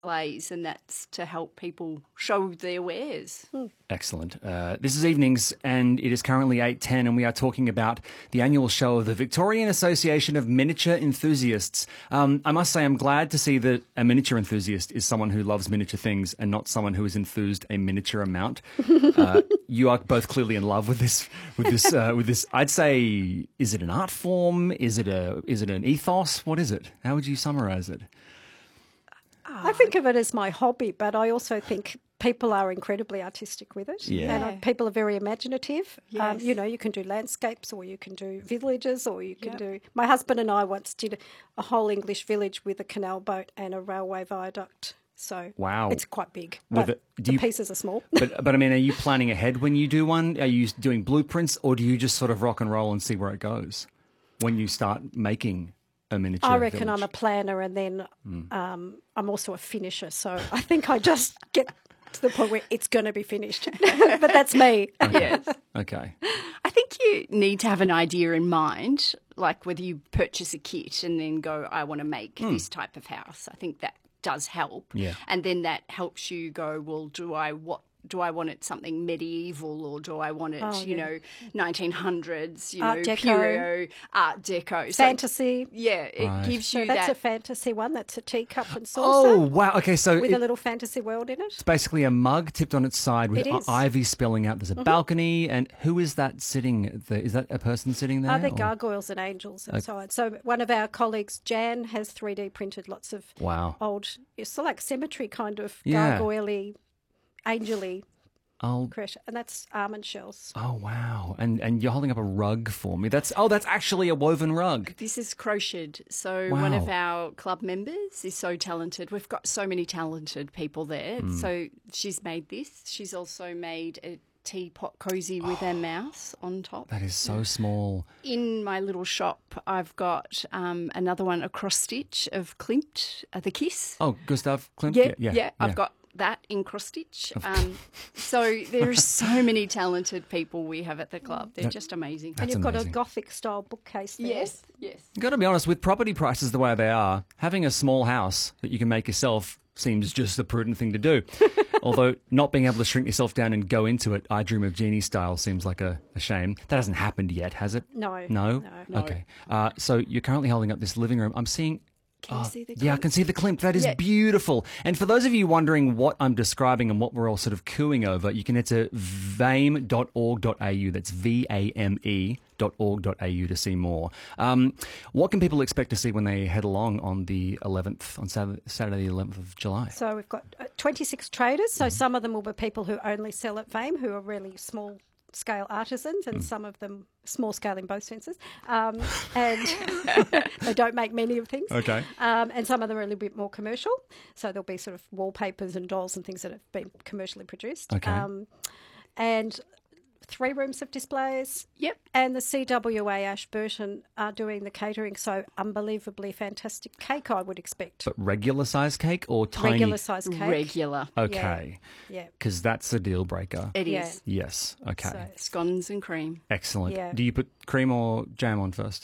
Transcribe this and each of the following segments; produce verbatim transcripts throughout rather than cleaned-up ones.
displays, and that's to help people show their wares. Excellent. Uh, this is Evenings, and it is currently eight ten, and we are talking about the annual show of the Victorian Association of Miniature Enthusiasts. Um, I must say I'm glad to see that a miniature enthusiast is someone who loves miniature things and not someone who has enthused a miniature amount. Uh, you are both clearly in love with this. With this. Uh, with this. I'd say, is it an art form? Is it a? Is it an ethos? What is it? How would you summarise it? I think of it as my hobby, but I also think people are incredibly artistic with it. Yeah. And uh, people are very imaginative. Um, Yes. you know, you can do landscapes, or you can do villages, or you can Yep. do... My husband and I once did a whole English village with a canal boat and a railway viaduct. So Wow. it's quite big, With but it- do the you- pieces are small. But but I mean, are you planning ahead when you do one? Are you doing blueprints, or do you just sort of rock and roll and see where it goes when you start making a miniature? I reckon village? I'm a planner, and then um, I'm also a finisher. So I think I just get to the point where it's going to be finished. But that's me. Yes. Okay. I think you need to have an idea in mind, like whether you purchase a kit and then go, I want to make this type of house. I think that does help. Yeah. And then that helps you go, well, do I what? Do I want it something medieval, or do I want it, Oh, you yeah. know, nineteen hundreds, you Art know, Deco. Curio, Art Deco. So, Fantasy. yeah, it Right. gives So you that's that. a fantasy one. That's a teacup and Oh saucer wow. Okay, so with it- a little fantasy world in it. it's basically a mug tipped on its side with It is. i- ivy spelling out. There's a balcony, and who is that sitting? There? Is that a person sitting there? Are there or- gargoyles and angels and so on? So one of our colleagues, Jan, has three D printed lots of Wow. old, it's like cemetery kind of Yeah. gargoyle-y, angel-y Oh. creation, and that's almond shells. Oh wow. And and you're holding up a rug for me. That's oh, that's actually a woven rug. This is crocheted. So one of Wow. our club members is so talented. We've got so many talented people there. Hmm. So she's made this. She's also made a teapot cozy with a mouse on top. That is so small. In my little shop, I've got um, another one, a cross stitch of Klimt, uh, the Kiss. Oh, Gustav Klimt. Yeah, yeah, yeah, I've got that in cross stitch. Um, so there are so many talented people we have at the club. They're just amazing. And That's you've got amazing. a Gothic-style bookcase there. Yes, yes. Got to be honest, with property prices the way they are, having a small house that you can make yourself seems just the prudent thing to do. Although not being able to shrink yourself down and go into it, I Dream of Jeannie style, seems like a, a shame. That hasn't happened yet, has it? No. No? No. Okay. Uh, so you're currently holding up this living room. I'm seeing... Can you Oh, see the yeah, I Klimt? can see the Klimt. That is Yeah. beautiful. And for those of you wondering what I'm describing and what we're all sort of cooing over, you can head to vame dot org dot a u. That's V A M E dot org dot a u to see more. Um, what can people expect to see when they head along on the eleventh, on Saturday, Saturday the eleventh of July? So we've got uh, twenty-six traders. Mm-hmm. So some of them will be people who only sell at Vame, who are really small scale artisans, Mm. and some of them small scale in both senses. Um, and they don't make many of things. Okay. Um, and some of them are a little bit more commercial. So there'll be sort of wallpapers and dolls and things that have been commercially produced. Okay. Um, and three rooms of displays. Yep. And the C W A Ashburton are doing the catering, so unbelievably fantastic cake, I would expect. But regular size cake or tiny? Regular size cake. Regular. Okay. Yeah. Because that's a deal breaker. It is. Yeah. Yes. Okay. So- Scones and cream. Excellent. Yeah. Do you put cream or jam on first?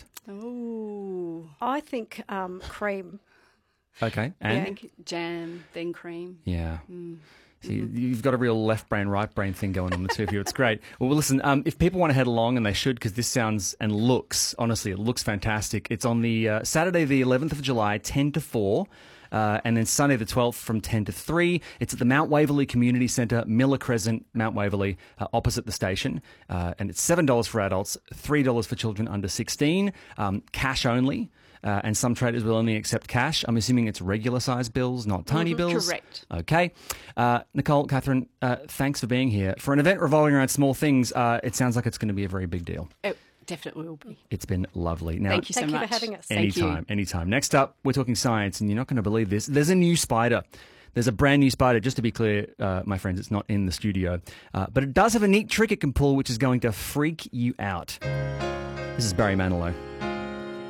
Oh. I think um, cream. Okay. I And? think jam, then cream. Yeah. Mm. See, you've got a real left brain, right brain thing going on the two of you. It's great. Well, listen, um, if people want to head along, and they should, because this sounds and looks, honestly, it looks fantastic. It's on the uh, Saturday, the eleventh of July, ten to four. Uh, and then Sunday the twelfth from ten to three. It's at the Mount Waverley Community Centre, Miller Crescent, Mount Waverley, uh, opposite the station. Uh, and it's seven dollars for adults, three dollars for children under sixteen, um, cash only. Uh, and some traders will only accept cash. I'm assuming it's regular size bills, not tiny Mhm, bills. correct. Okay. Uh, Nicole, Catherine, uh, thanks for being here. For an event revolving around small things, uh, it sounds like it's going to be a very big deal. It definitely will be. It's been lovely. Now, Thank you so Thank you for much. having us. Thank you. Anytime, anytime. Next up, we're talking science, and you're not going to believe this. There's a new spider. There's a brand new spider. Just to be clear, uh, my friends, it's not in the studio. Uh, but it does have a neat trick it can pull, which is going to freak you out. This is Barry Manilow.